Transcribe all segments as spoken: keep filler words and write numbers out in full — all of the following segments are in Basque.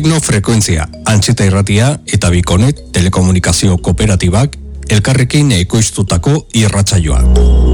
Teknofrekuentzia, Antxeta Irratia eta Bikonet telekomunikazio kooperatibak elkarrekin ekoiztutako irratsaioa.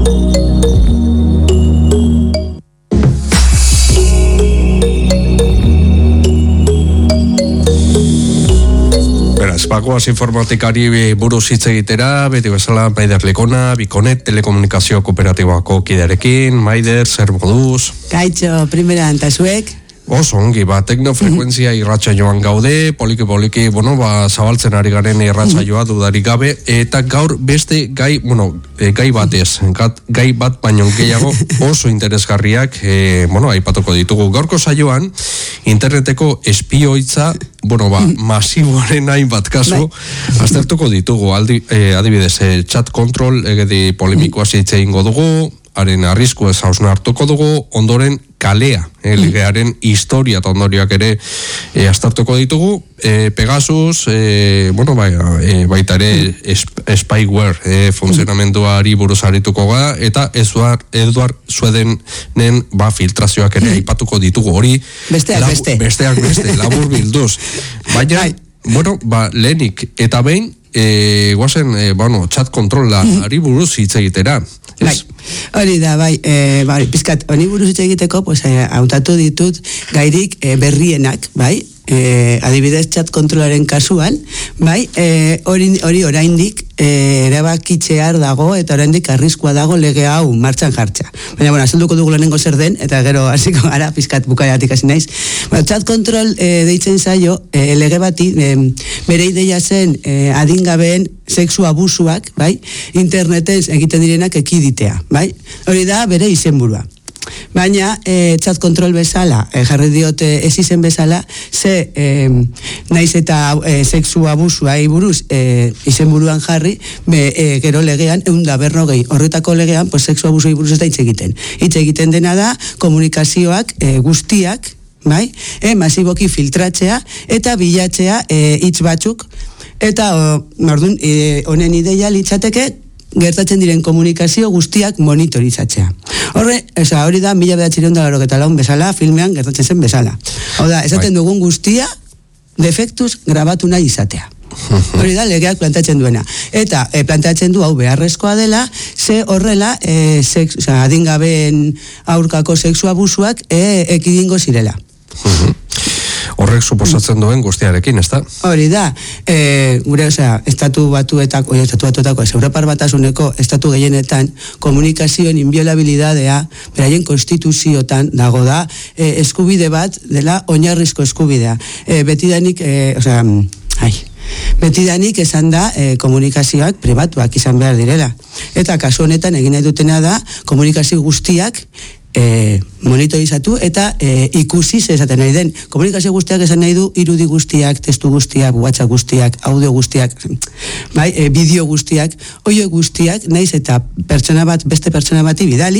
Beraz, bagoaz informatikari buruz hitz egitera, beti bezala Maider Lekona, Bikonet telekomunikazio kooperatibako kidearekin. Maider, zer moduz? Kaitxo, primera antazuek. Oso ongi, ba, teknofrekuentzia irratsaioan gaude, poliki-poliki, bueno, ba, zabaltzen ari garen irratsaioa dudarik gabe, eta gaur beste gai, bueno, e, gai batez, gat, gai bat baino gehiago oso interesgarriak, e, bueno, aipatuko ditugu. Gaurko saioan, interneteko espioitza, bueno, ba, masiboaren hainbat kasu, aztertuko ditugu, aldi, e, adibidez, e, chat control, egedi polemikoa zitze ingo dugu, haren arrisku ez hausna hartuko dugu, ondoren kalea, eh, legearen historia eta ondorioak ere eh, aztertuko ditugu, eh, Pegasus, eh, bueno, bai, eh, baita ere esp, spyware eh, funtzionamenduari buruz arituko ga, eta Eduard, Eduard Snowdenen ba, filtrazioak ere aipatuko ditugu, hori besteak lab, beste. besteak beste, labur bilduz. Baina, bueno, ba, lehenik eta behin, E, guazen, e, bueno, chat kontrola ari buruz hitz egitera. Bai, hori da, bai, e, bai, pizkat, hori buruz hitz egiteko, pues, e, hautatu ditut gairik e, berrienak, bai, e, adibidez chat kontrolaren kasuan, bai, e, hori, hori oraindik e, erabakitzear dago, eta oraindik arriskua dago lege hau martxan jartza. Baina, bueno, azalduko dugu lehenengo zer den, eta gero hasiko gara, pizkat bukaiatik hasi naiz. Bueno, chat kontrol e, deitzen zaio, e, lege bati, e, bere ideia zen e, adingabeen sexu abusuak, bai, internetez egiten direnak ekiditea, bai? Hori da bere izenburua. Baina, e, chat control bezala, e, jarri diote ez izen bezala, ze e, naiz eta e, sexu abusua buruz e, izenburuan jarri, be, e, gero legean, eunda berrogei, horretako legean, pues, sexu abusua buruz ez da hitz egiten. Hitz egiten dena da, komunikazioak e, guztiak, bai, e, masiboki filtratzea, eta bilatzea e, hitz batzuk, eta ordun e, honen ideia litzateke gertatzen diren komunikazio guztiak monitorizatzea. Horre, esa, hori da mila bederatziehun eta laurogeita lau bezala, filmean gertatzen zen bezala. Hau da, esaten dugun guztia defektuz grabatu nahi izatea. Hori da legeak plantatzen duena. Eta e, plantatzen du hau beharrezkoa dela, ze horrela e, sex, oza, adingabeen aurkako sexu abusuak e, ekidingo zirela. Horrek suposatzen duen guztiarekin, ez da? Hori da, e, gure, osea, estatu batuetako, oi, estatu batuetako, ez Europar Batasuneko estatu gehienetan, komunikazioen inviolabilidadea, beraien konstituziotan dago da, e, eskubide bat dela oinarrizko eskubidea. E, betidanik, e, osea, ai, betidanik esan da e, komunikazioak pribatuak izan behar direla. Eta kasu honetan egin nahi dutena da, komunikazio guztiak E, monitorizatu eta e, ikusi esaten nahi den. Komunikazio guztiak esan nahi du irudi guztiak, testu guztiak, WhatsApp guztiak, audio guztiak, bai, e, bideo guztiak, oio guztiak, naiz eta pertsona bat, beste pertsona bati bidali,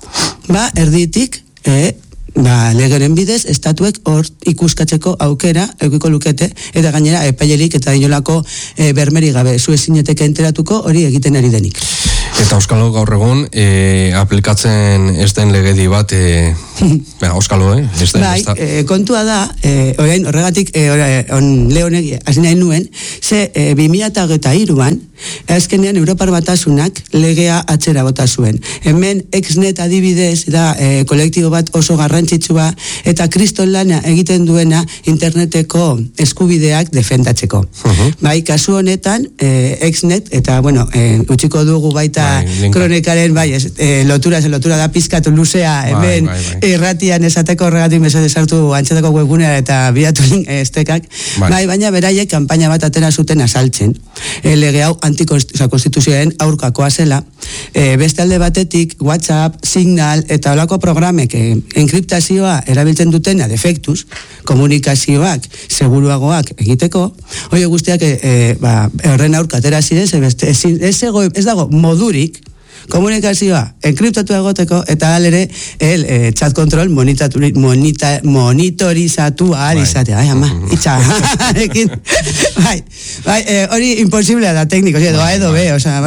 ba, erditik, e, ba, legeren bidez, estatuek hor ikuskatzeko aukera, eukiko lukete, eta gainera epailerik eta inolako e, bermeri gabe, zu ezineteke enteratuko hori egiten ari denik. Eta Euskalo gaur egun e, aplikatzen ez den legedi bat e, ba, Euskalo, eh? Ez den, bai, ez da. E, kontua da, e, orain, horregatik e, on lehonek hasi nahi nuen, ze e, bi mila hogeita hiruan azkenean Europar Batasunak legea atzera bota zuen. Hemen Exnet adibidez da e, kolektibo bat oso garrantzitsua eta kriston lana egiten duena interneteko eskubideak defendatzeko. Uh-huh. Bai, kasu honetan e, Exnet, eta bueno, e, utziko dugu baita bai, kronikaren, bai, ez, e, lotura, ez lotura da pizkatu luzea, hemen bai, bai, bai. Irratian esateko horregatik mesede sartu antxetako webgunea eta biratu link estekak, bai. Bai, baina beraiek kanpaina bat atera zuten asaltzen, e, lege hau antikonstituzioaren aurkakoa zela, e, beste alde batetik WhatsApp, Signal eta olako programek e, enkriptazioa erabiltzen dutena defektuz, komunikazioak seguruagoak egiteko, hori guztiak e, e, ba, horren aurka atera ziren, ez, ez, ez, ez dago modurik komunikazioa enkriptatu egoteko eta alere el e, chat control monita, monitorizatu ahal izatea. Ai, ama, itxa. bai, bai, e, hori imposiblea da tekniko, edo A edo B, osea, bai.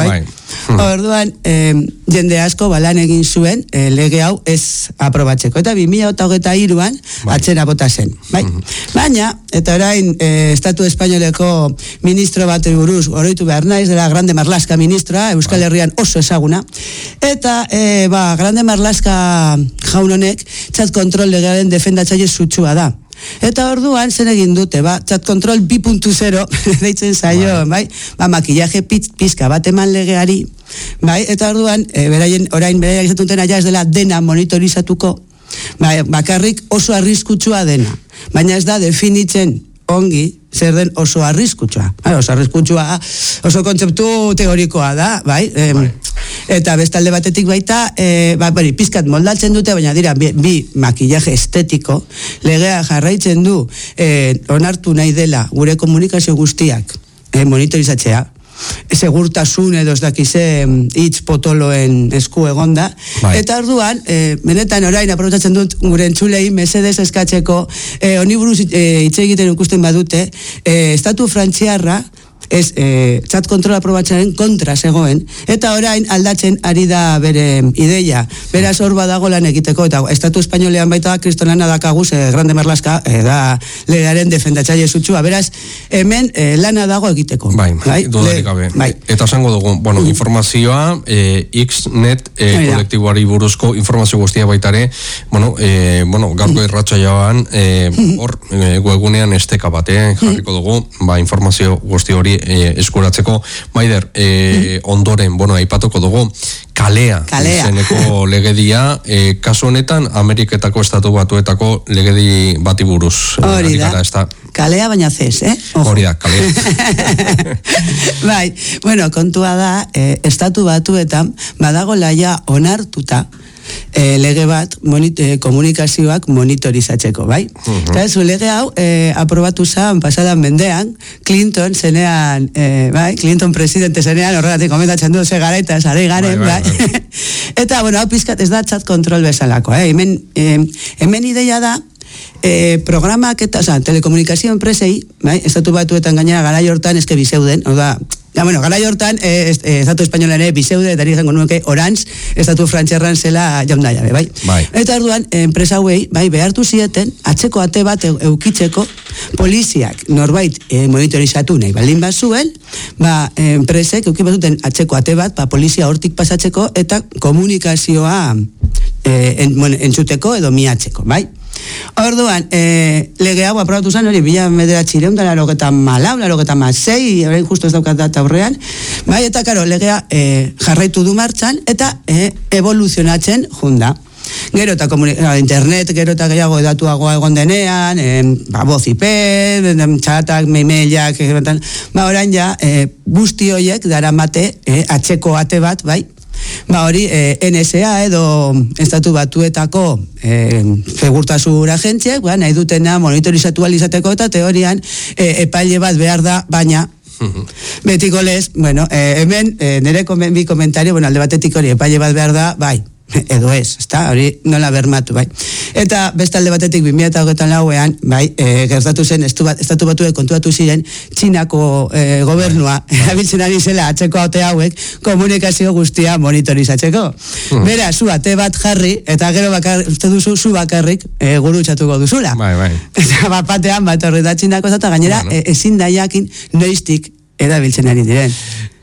Hmm. Orduan, eh, jende asko balan egin zuen eh, lege hau ez aprobatzeko. Eta bi mila hogeita hiruan bai. Atzera bota zen. Bai? Hmm. Baina, eta orain eh, Estatu Espainoleko ministro bat buruz, oroitu behar naiz, dela Grande Marlaska ministroa, Euskal Herrian oso ezaguna. Eta, eh, ba, Grande Marlaska jaun honek, txat kontrol legearen defendatzaile sutsua da. Eta orduan, zen egin dute, ba, txat kontrol bi puntu zero, deitzen zaio, bai, ba, makillaje pizka pizka bat eman legeari, bai, eta orduan, e, beraien, orain, beraien izatuten aia ez dela dena monitorizatuko, bai, bakarrik oso arriskutsua dena, baina ez da definitzen ongi, zer den oso arriskutsua, bai, oso arriskutsua, oso kontzeptu teorikoa da, bai, e, bai. Eta bestalde batetik baita, e, ba, bari, pizkat moldatzen dute, baina dira, bi, bi makillaje estetiko, legea jarraitzen du, e, onartu nahi dela, gure komunikazio guztiak, e, monitorizatzea, segurtasun edo ez dakize hitz potoloen esku egonda, bai. Eta orduan, e, benetan orain aprobetxatzen dut gure entzulei mesedez eskatzeko, e, honi buruz e, hitz egiten ikusten badute, e, estatu frantziarra, ez, e, txat kontrola aprobatzaren kontra zegoen, eta orain aldatzen ari da bere ideia, beraz hor badago lan egiteko, eta Estatu Espainolean baita kristolana dakaguz, e, Grande Marlaska, e, da legearen defendatzaile sutsua, beraz, hemen e, lana dago egiteko. Bai, bai? Dudarik gabe. Bai. Eta esango dugu, bueno, informazioa, e, Xnet e, kolektiboari buruzko informazio guztia baitare, bueno, e, bueno, gaurko irratsaioan, e, hor, e, webgunean esteka bat, eh, jarriko dugu, ba, informazio guzti hori E, eskuratzeko, Maider, e, ondoren, bueno, aipatuko dugu, kalea, kalea. Izeneko legedia, e, kasu honetan, Ameriketako Estatu Batuetako legedi bati buruz. Hori da, esta... kalea baina zez, eh? Hori da, kalea. Bai, bueno, kontua da, e, Estatu Batuetan, badago laia onartuta, E, lege bat monit, e, komunikazioak monitorizatzeko, bai? Uh-huh. Eta zu lege hau e, aprobatu zan pasadan mendean, Clinton zenean, e, bai? Clinton presidente zenean, horregatik komentatzen du ze gara eta zare garen, bai? bai, bai. Eta, bueno, hau pizkat ez da txat kontrol bezalako, eh? Hemen, e, hemen ideia da, e, programak eta, oza, telekomunikazio enpresei, bai? Estatu Batuetan gainera garai hortan eske bizeuden, hau da, ja, bueno, gara hortan, eh, eh, Estatu Espainolan ere bizeude, eta izango nuke Orange, Estatu Frantziarran zela jaunda jabe, bai? bai? Eta orduan, enpresa hauei, bai, behartu zieten, atzeko ate bat eukitzeko, poliziak norbait eh, monitorizatu nahi, baldin bat zuen, ba, enpresek eukitzen zuten atzeko ate bat, ba, polizia hortik pasatzeko, eta komunikazioa eh, en, bueno, entzuteko edo miatzeko, bai? Orduan, e, lege hau aprobatu zen, hori, bila mederatxireun, da larogeta malau, larogeta mazei, orain justo ez daukat data aurrean, bai, eta karo, legea e, jarraitu du martxan, eta e, evoluzionatzen junda. Gero eta internet, gero eta gehiago edatuagoa egon denean, e, ba, voz I P, txatak, mailak, ba, orain ja, e, guzti horiek daramate e, atzeko ate bat, bai, ba hori, eh, N S A edo Estatu Batuetako eh, segurtasun agentziak, ba, nahi dutena monitorizatu alizateko eta teorian eh, epaile bat behar da, baina betiko lez, bueno, eh, hemen eh, nire komen, bi komentario, bueno, alde batetik hori epaile bat behar da, bai, edo ez, ezta, hori nola bermatu, bai. Eta beste alde batetik bi mila hogeita lauean, bai, e, gertatu zen Estatu Batuek kontuatu ziren Txinako e, gobernua erabiltzen ari zela atzeko ate hauek komunikazio guztia monitorizatzeko. Hmm. Bera, zu ate bat jarri, eta gero bakar, uste duzu, zu bakarrik e, gurutxatuko duzula. Bai, bai. Eta bat batean, bat horri da Txinako, eta gainera, bueno. e, ezin da jakin noiztik erabiltzen ari diren.